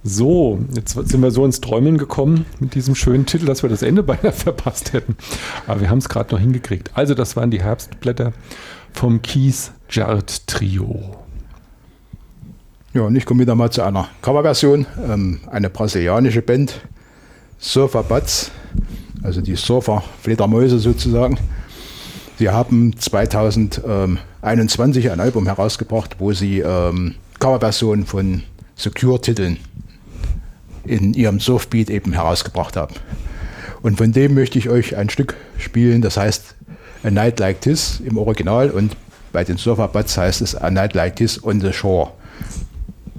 So, jetzt sind wir so ins Träumeln gekommen mit diesem schönen Titel, dass wir das Ende beinahe verpasst hätten. Aber wir haben es gerade noch hingekriegt. Also das waren die Herbstblätter vom Keith Jarrett Trio. Ja, und ich komme wieder mal zu einer Coverversion. Eine brasilianische Band, Surfer Butts, also die Surfer-Fledermäuse sozusagen. Sie haben 2021 ein Album herausgebracht, wo sie Coverversionen von Secure-Titeln in ihrem Surfbeat eben herausgebracht haben. Und von dem möchte ich euch ein Stück spielen, das heißt A Night Like This im Original und bei den Surfer Butts heißt es A Night Like This on the Shore.